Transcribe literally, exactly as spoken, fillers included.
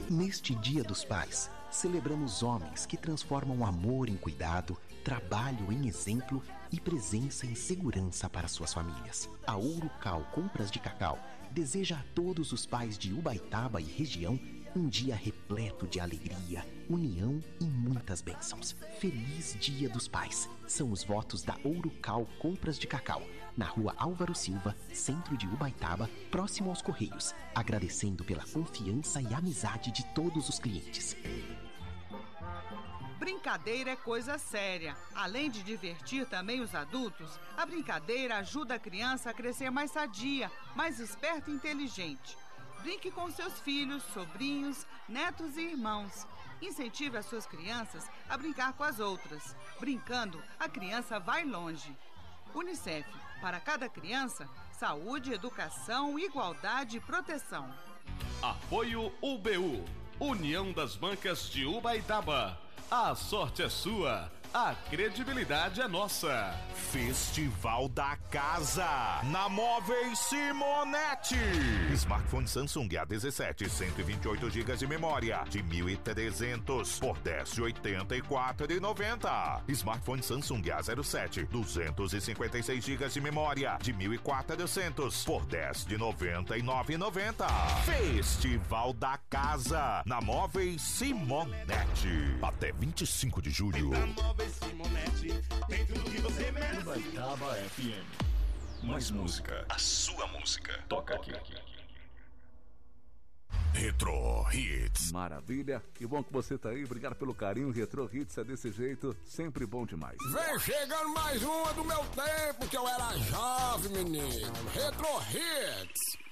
Neste Dia dos Pais, celebramos homens que transformam amor em cuidado, trabalho em exemplo e presença em segurança para suas famílias. A Ouro Cal Compras de Cacau deseja a todos os pais de Ubaitaba e região um dia repleto de alegria, união e muitas bênçãos. Feliz Dia dos Pais. São os votos da Ouro Cal Compras de Cacau, na rua Álvaro Silva, centro de Ubaitaba, próximo aos Correios, agradecendo pela confiança e amizade de todos os clientes. Brincadeira é coisa séria. Além de divertir também os adultos, a brincadeira ajuda a criança a crescer mais sadia, mais esperta e inteligente. Brinque com seus filhos, sobrinhos, netos e irmãos. Incentive as suas crianças a brincar com as outras. Brincando, a criança vai longe. Unicef, para cada criança, saúde, educação, igualdade e proteção. Apoio U B U, União das Bancas de Ubaitaba. A sorte é sua, a credibilidade é nossa. Festival da Casa, na Móveis Simonetti. Smartphone Samsung A dezessete, cento e vinte e oito gigas de memória, de mil e trezentos por dez de oitenta e quatro reais e noventa centavos. Smartphone Samsung A zero sete, duzentos e cinquenta e seis gigas de memória, de mil e quatrocentos por dez de noventa e nove reais e noventa centavos. Festival da Casa, na Móveis Simonetti. Até vinte e cinco de julho. Móveis Simonetti, tem tudo que você merece. Ubaitaba F M. Mais música. A sua música. Toca aqui. Retro Hits. Maravilha, que bom que você tá aí. Obrigado pelo carinho. Retro Hits é desse jeito, sempre bom demais. Vem chegando mais uma do meu tempo, que eu era jovem, menino. Retro Hits.